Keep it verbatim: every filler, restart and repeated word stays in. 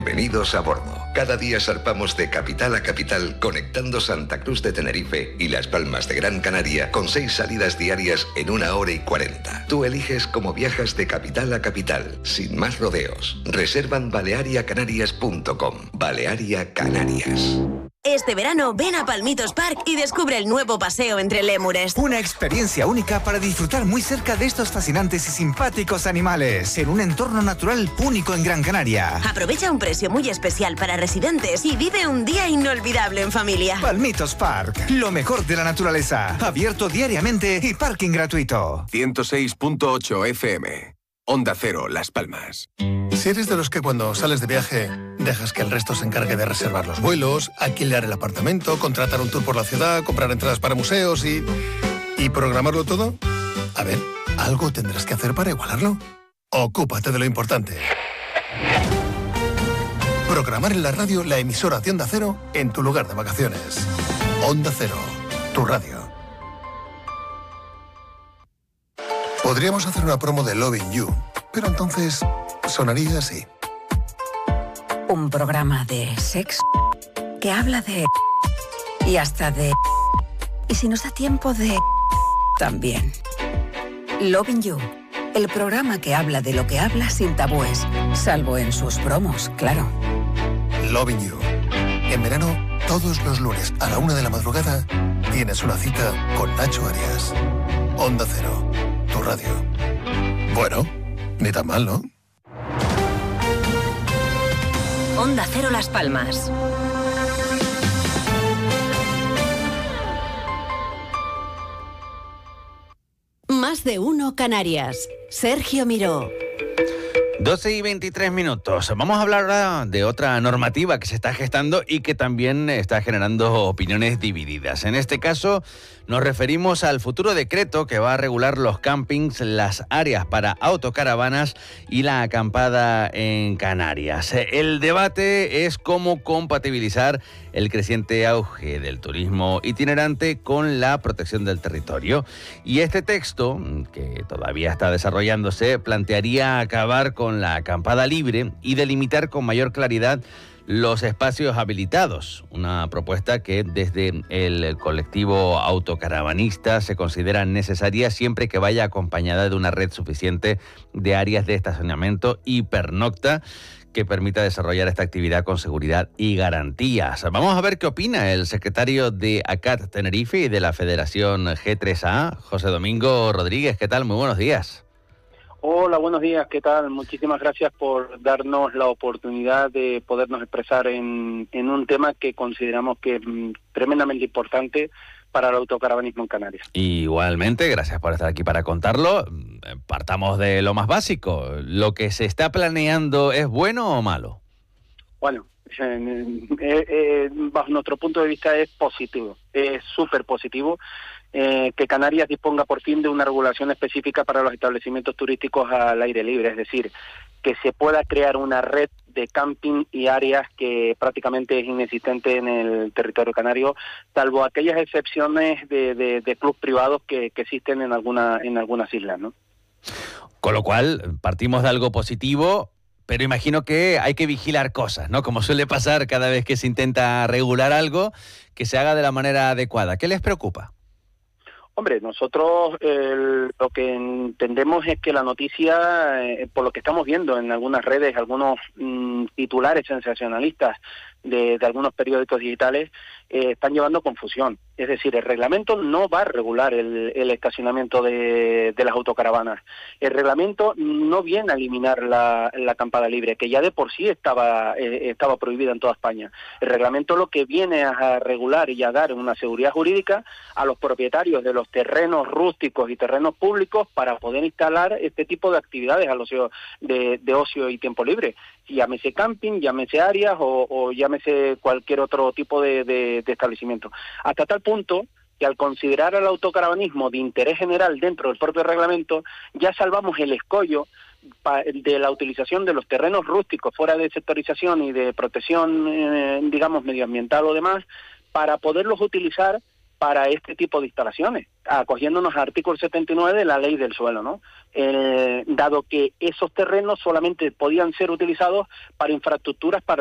Bienvenidos a bordo. Cada día zarpamos de capital a capital, conectando Santa Cruz de Tenerife y Las Palmas de Gran Canaria con seis salidas diarias en una hora y cuarenta. Tú eliges cómo viajas de capital a capital, sin más rodeos. Reserva en balearia canarias punto com. Balearia Canarias. Este verano ven a Palmitos Park y descubre el nuevo paseo entre lémures. Una experiencia única para disfrutar muy cerca de estos fascinantes y simpáticos animales, en un entorno natural único en Gran Canaria. Aprovecha un precio muy especial para residentes y vive un día inolvidable en familia. Palmitos Park, lo mejor de la naturaleza. Abierto diariamente y parking gratuito. ciento seis punto ocho F M. Onda Cero, Las Palmas. Si eres de los que cuando sales de viaje dejas que el resto se encargue de reservar los vuelos, alquilar el apartamento, contratar un tour por la ciudad, comprar entradas para museos y... ¿y programarlo todo? A ver, algo tendrás que hacer para igualarlo. Ocúpate de lo importante. Programar en la radio la emisora de Onda Cero en tu lugar de vacaciones. Onda Cero, tu radio. Podríamos hacer una promo de Loving You, pero entonces sonaría así. Un programa de sexo que habla de... y hasta de... y si nos da tiempo de... también. Loving You, el programa que habla de lo que habla sin tabúes, salvo en sus promos, claro. Loving You. En verano, todos los lunes a la una de la madrugada, tienes una cita con Nacho Arias. Onda Cero, tu radio. Bueno, ni tan mal, ¿no? Onda Cero Las Palmas. Más de uno Canarias. Sergio Miró. doce y veintitrés minutos. Vamos a hablar ahora de otra normativa que se está gestando y que también está generando opiniones divididas. En este caso, nos referimos al futuro decreto que va a regular los campings, las áreas para autocaravanas y la acampada en Canarias. El debate es cómo compatibilizar el creciente auge del turismo itinerante con la protección del territorio. Y este texto, que todavía está desarrollándose, plantearía acabar con la acampada libre y delimitar con mayor claridad los espacios habilitados, una propuesta que desde el colectivo autocaravanista se considera necesaria siempre que vaya acompañada de una red suficiente de áreas de estacionamiento y pernocta que permita desarrollar esta actividad con seguridad y garantías. Vamos a ver qué opina el secretario de ACAT Tenerife y de la Federación G tres A, José Domingo Rodríguez. ¿Qué tal? Muy buenos días. Hola, buenos días, ¿qué tal? Muchísimas gracias por darnos la oportunidad de podernos expresar en, en un tema que consideramos que es tremendamente importante para el autocaravanismo en Canarias. Igualmente, gracias por estar aquí para contarlo. Partamos de lo más básico. ¿Lo que se está planeando es bueno o malo? Bueno, eh, eh, bajo nuestro punto de vista es positivo, es súper positivo. Eh, que Canarias disponga por fin de una regulación específica para los establecimientos turísticos al aire libre, es decir, que se pueda crear una red de camping y áreas que prácticamente es inexistente en el territorio canario, salvo aquellas excepciones de, de, de clubes privados que, que existen en alguna en algunas islas, ¿no? Con lo cual, partimos de algo positivo, pero imagino que hay que vigilar cosas, ¿no? Como suele pasar cada vez que se intenta regular algo, que se haga de la manera adecuada. ¿Qué les preocupa? Hombre, nosotros eh, lo que entendemos es que la noticia, eh, por lo que estamos viendo en algunas redes, algunos mm, titulares sensacionalistas de, de algunos periódicos digitales, eh, están llevando confusión. Es decir, el reglamento no va a regular el, el estacionamiento de, de las autocaravanas. El reglamento no viene a eliminar la, la acampada libre, que ya de por sí estaba, eh, estaba prohibida en toda España. El reglamento lo que viene a regular y a dar una seguridad jurídica a los propietarios de los terrenos rústicos y terrenos públicos para poder instalar este tipo de actividades al ocio, de, de ocio y tiempo libre. Llámese camping, llámese áreas o, o llámese cualquier otro tipo de, de, de establecimiento. Hasta tal punto que al considerar al autocaravanismo de interés general dentro del propio reglamento, ya salvamos el escollo de la utilización de los terrenos rústicos fuera de sectorización y de protección, eh, digamos, medioambiental o demás, para poderlos utilizar para este tipo de instalaciones. acogiéndonos al artículo setenta y nueve de la ley del suelo, ¿no? Eh, dado que esos terrenos solamente podían ser utilizados para infraestructuras para